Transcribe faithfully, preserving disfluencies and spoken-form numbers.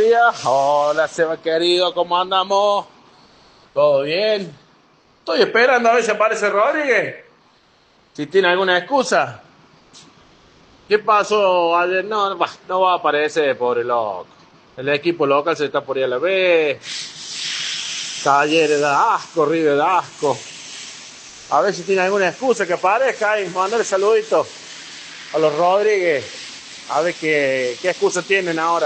días. Hola, Seba querido, ¿cómo andamos? ¿Todo bien? Estoy esperando a ver si aparece Rodríguez. Si tiene alguna excusa. ¿Qué pasó ayer? No, no va, no va a aparecer, pobre loco. El equipo local se está por ir a la B. Talleres da asco, River da asco. A ver si tiene alguna excusa que aparezca y mandarle saluditos a los Rodríguez. A ver qué, qué excusa tienen ahora.